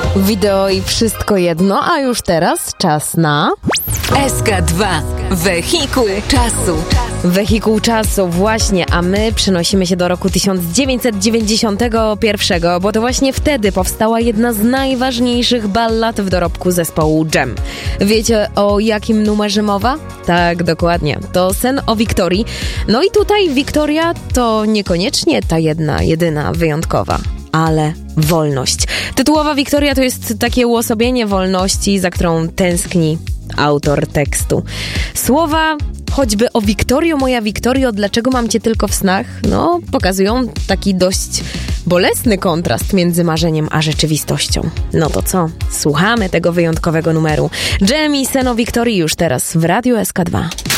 Wideo i wszystko jedno, a już teraz czas na... SK2. Wehikuł czasu. Wehikuł czasu, właśnie, a my przenosimy się do roku 1991, bo to właśnie wtedy powstała jedna z najważniejszych ballad w dorobku zespołu Dżem. Wiecie, o jakim numerze mowa? Tak, dokładnie. To Sen o Wiktorii. No i tutaj Wiktoria to niekoniecznie ta jedna, jedyna, wyjątkowa, ale wolność. Tytułowa Wiktoria to jest takie uosobienie wolności, za którą tęskni autor tekstu. Słowa choćby o Wiktorio, moja Wiktorio, dlaczego mam cię tylko w snach? No, pokazują taki dość bolesny kontrast między marzeniem a rzeczywistością. No to co? Słuchamy tego wyjątkowego numeru. Dżem i Sen o Wiktorii już teraz w Radiu SK2.